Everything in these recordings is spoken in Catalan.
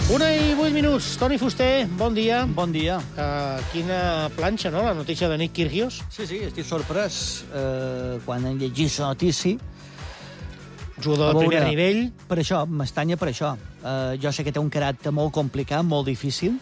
1:08. Toni Fuster, bon dia. Bon dia. Quina planxa, no?, la notícia de Nick Kyrgios. Sí, estic sorprès quan hem llegit la notícia. Jugador de primer nivell. Per això, m'estanya per això. Jo sé que té un caràcter molt complicat, molt difícil,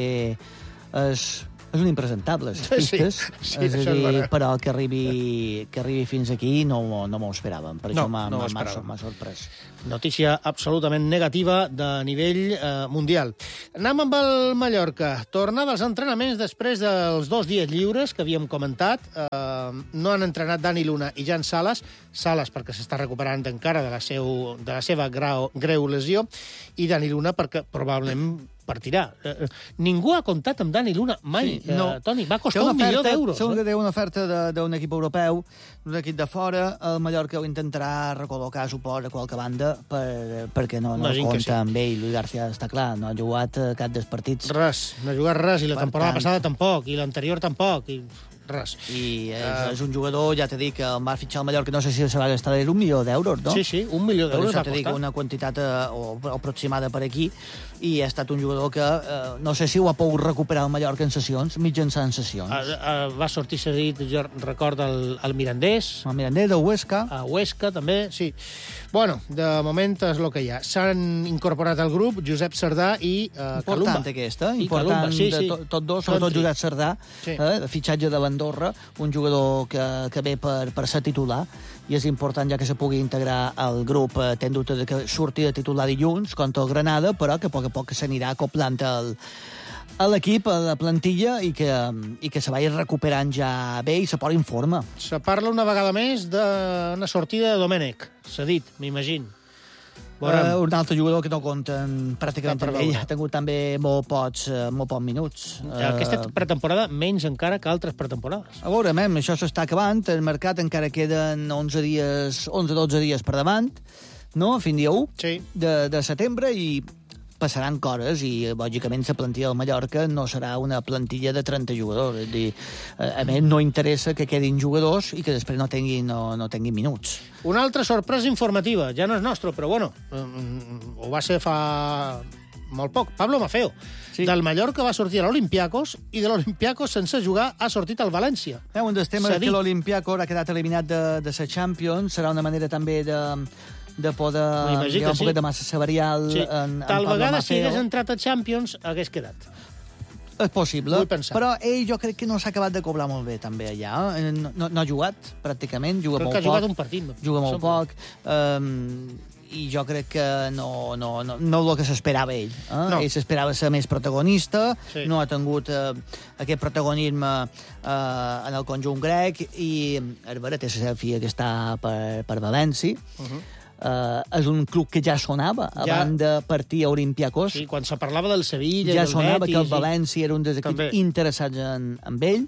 és un impresentable, les pistes. Sí, és a dir, però que arribi fins aquí no m'ho esperàvem. Per això m'ha sorprès. Notícia absolutament negativa de nivell mundial. Anem amb el Mallorca. Tornar dels entrenaments després dels 2 dies lliures que havíem comentat. No han entrenat Dani Luna i Jan Sales. Sales perquè s'està recuperant encara de la seva greu lesió, i Dani Luna perquè probablement partirà. Ningú ha comptat amb Dani Luna mai, no. Toni. Va costar $1 milió. Segur que té una oferta d'un equip europeu, d'un equip de fora. El Mallorca ho intentarà recol·locar suport a qualque banda perquè no compta amb ell. Luis García, està clar, no ha jugat cap dels partits. Res, no ha jugat res, i la temporada passada tampoc, i l'anterior tampoc, i res. I és un jugador, ja t'he dit, que el va fitxar al Mallorca, no sé si se va gastar $1 milió, no? Sí, $1 milió va costar. T'he dit una quantitat aproximada per aquí, i ha estat un jugador que no sé si ho ha pogut recuperar el Mallorca en sessions, mitjançant sessions. Va sortir cedit, jo recordo, el Mirandés. El Mirandés, del Huesca. A Huesca, també, sí. Bueno, de moment és el que hi ha. S'han incorporat al grup Josep Cerdà i Calumba. Important aquesta, important de tots dos, sobretot Josep Cerdà, fitxatge de l'Andorra, un jugador que ve per ser titular, i és important ja que se pugui integrar al grup. Ten dubte que surti de titular dilluns contra el Granada, però que a poc s'anirà acoplant a l'equip, a la plantilla, i que se vagi recuperant ja bé i se posi en forma. Se parla una vegada més d'una sortida de Domènech, cedit, m'imagino. Un altre jugador que no compten pràcticament amb ell. Ha tingut també molt pocs minuts. Aquesta pretemporada menys encara que altres pretemporades. A veure, això s'està acabant. El mercat encara queden 11-12 dies per davant, no? Fins dia 1 de setembre, i passaran coses, i lògicament la plantilla del Mallorca no serà una plantilla de 30 jugadors. És dir, a més, no interessa que quedin jugadors i que després no tinguin minuts. Una altra sorpresa informativa, ja no és nostre, però bueno, ho va ser fa molt poc. Pablo Maffeo, del Mallorca va sortir a l'Olympiacos, i de l'Olympiacos, sense jugar, ha sortit al València. Un dels temes que l'Olympiacos ha quedat eliminat de la Champions, serà una manera també de poder llevar un poquet de massa salarial en tal Pablo vegada, Maffeo. si hagués entrat a Champions, hagués quedat. És possible, però ell jo crec que no s'ha acabat de cobrar molt bé també allà. No ha jugat, pràcticament, juga molt poc. Crec que ha jugat un partit. Juga molt poc, i jo crec que no el que s'esperava ell. Ell s'esperava ser més protagonista, no ha tingut aquest protagonisme en el conjunt grec, i Herrera té la filla que està per València. És un club que ja sonava abans de partir a Olympiacos. Sí, quan se parlava del Sevilla, ja sonava que el València era un dels equips interessats en ell,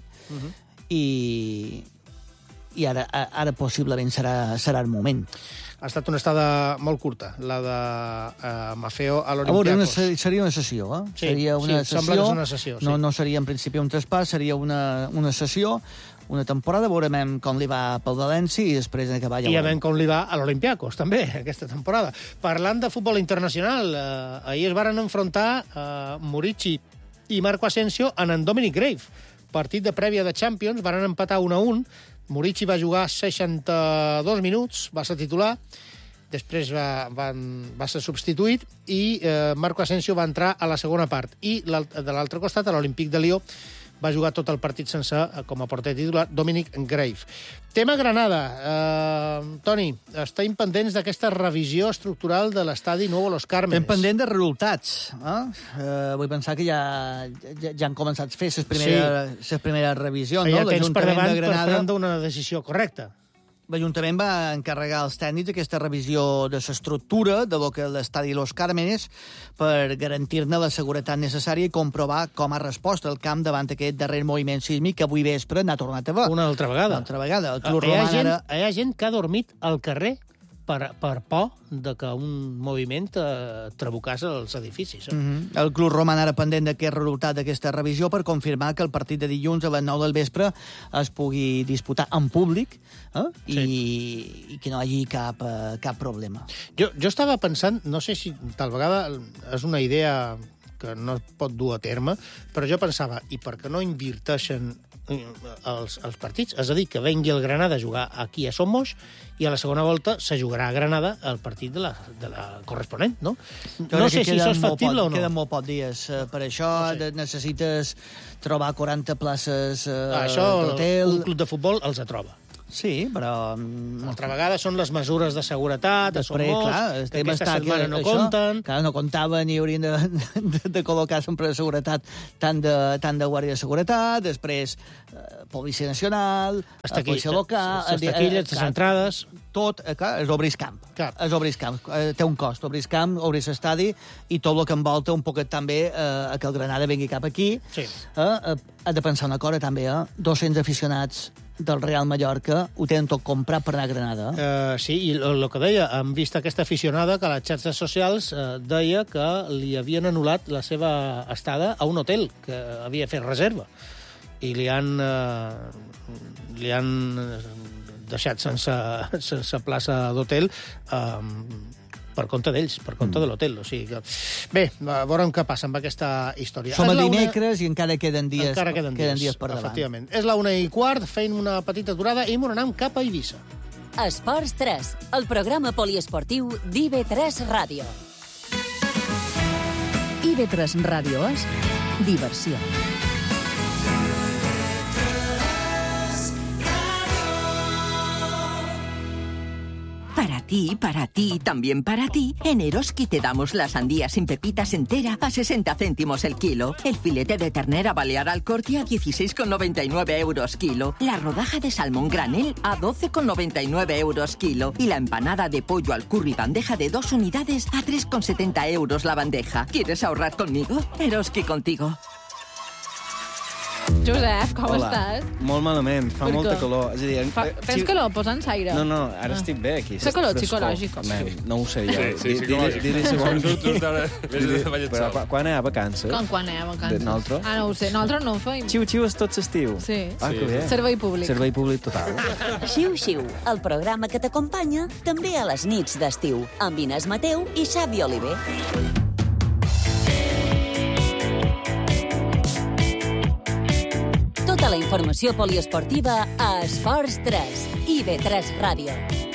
i ara possiblement serà el moment. Ha estat una estada molt curta, la de Maffeo a l'Olympiacos. A veure, seria una sessió, seria una sessió. Sembla que és una sessió, sí. No seria en principi un traspàs, seria una sessió, una temporada. Veurem com li va pel València, i després acabar ja. I veurem com li va a l'Olympiacos, també, aquesta temporada. Parlant de futbol internacional, ahir es varen enfrontar Murici i Marco Asensio en Dominic Grave. Partit de prèvia de Champions, varen empatar 1-1. Murici va jugar 62 minuts, va ser titular, després va ser substituït, i Marco Asensio va entrar a la segona part. I de l'altre costat, a l'Olímpic de Lió, va jugar tot el partit sense, com a porter titular, Dominic Grave. Tema Granada. Toni, estem pendents d'aquesta revisió estructural de l'estadi Nou Los Cármenes. Estem pendents de resultats. Vull pensar que ja han començat a fer les primeres revisions. Hi ha temps per davant per prendre una decisió correcta. L'Ajuntament va encarregar als tècnics aquesta revisió de l'estructura de lo que és l'estadi Los Cármenes, per garantir-ne la seguretat necessària i comprovar com ha respost el camp davant aquest darrer moviment sísmic que avui vespre n'ha tornat a haver. Una altra vegada. El Club Romà hi ha gent que ha dormit al carrer per por de que un moviment trabucàs els edificis. El club roman ara pendent d'aquest resultat d'aquesta revisió per confirmar que el partit de dilluns a les 9 del vespre es pugui disputar en públic i que no hi hagi cap problema. Jo estava pensant, no sé si tal vegada és una idea que no es pot dur a terme, però jo pensava, i per què no invirteixen els partits? És a dir, que vengui el Granada a jugar aquí a Somos i a la segona volta se jugarà a Granada el partit de la corresponent, no? No sé si això és factible o no. Queden molt pocs dies per això. Necessites trobar 40 places d'hotel. Un club de futbol els troba. Sí, però... Altra vegada són les mesures de seguretat, després, clar, que aquesta setmana no compten. Clar, no comptaven i haurien de col·locar sempre de seguretat tant de Guàrdia de Seguretat, després Policia Nacional, Policia Local... Les taquilles, les entrades... Tot, clar, és obrir camp. És obrir camp. Té un cost, obrir camp, obrir estadi i tot el que envolta un poquet també que el Granada vengui cap aquí. Ha de pensar una cosa també, 200 aficionats del Real Mallorca ho tenen tot comprat per anar a Granada. Sí, i el que deia, hem vist aquesta aficionada que a les xarxes socials deia que li havien anul·lat la seva estada a un hotel que havia fet reserva i li han deixat sense plaça d'hotel per compte d'ells, per compte de l'hotel. O sigui que... Bé, veurem què passa amb aquesta història. Som a dimecres i encara queden dies per davant. Efectivament. És la 1:15, feim una petita aturada i m'anem cap a Eivissa. Esports 3, el programa poliesportiu d'IV3 Ràdio. IV3 Ràdio és diversió. Para ti, también para ti, en Eroski te damos la sandía sin pepitas entera a 60 céntimos el kilo, el filete de ternera balear al corte a 16,99 euros kilo, la rodaja de salmón granel a 12,99 euros kilo y la empanada de pollo al curry bandeja de 2 unidades a 3,70 euros la bandeja. ¿Quieres ahorrar conmigo? Eroski contigo. Josep, com estàs? Molt malament, fa molta calor. És a dir, tens calor? Posa'ns aire. No, ara estic bé aquí. Fa calor psicològic. No ho sé jo. Sí, Diré si vols. Però quan hi ha vacances? Quan hi ha vacances? Nosaltres? No ho sé, nosaltres no ho feim. Xiu-xiu és tot l'estiu. Sí. Que bé. Servei públic. Servei públic total. Xiu-xiu, el programa que t'acompanya també a les nits d'estiu, amb Inés Mateu i Xavi Oliver. Tota la informació poliesportiva a Esports 3, IV3 Ràdio.